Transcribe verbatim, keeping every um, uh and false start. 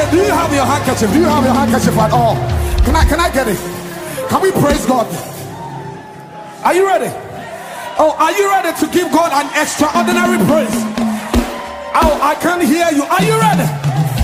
ready? Do you have your handkerchief? Do you have your handkerchief at all? Can I, can I get it? Can we praise God? Are you ready? Oh, are you ready to give God an extraordinary praise? Oh, I can't hear you. Are you ready?